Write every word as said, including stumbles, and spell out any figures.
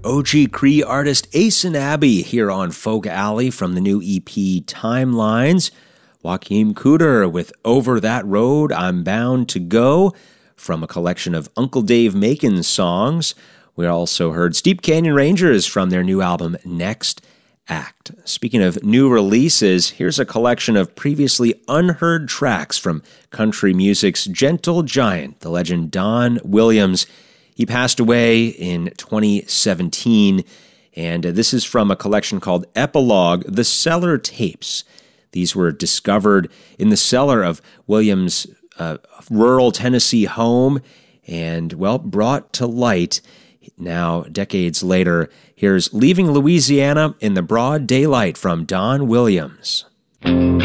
O G Cree artist Ace and Abby here on Folk Alley from the new E P Timelines. Joachim Cooder with Over That Road, I'm Bound to Go from a collection of Uncle Dave Macon songs. We also heard Steep Canyon Rangers from their new album Next Act. Speaking of new releases, here's a collection of previously unheard tracks from country music's gentle giant, the legend Don Williams. He passed away in twenty seventeen, and this is from a collection called Epilogue, The Cellar Tapes. These were discovered in the cellar of Williams' uh, rural Tennessee home and, well, brought to light now decades later. Here's Leaving Louisiana in the Broad Daylight from Don Williams.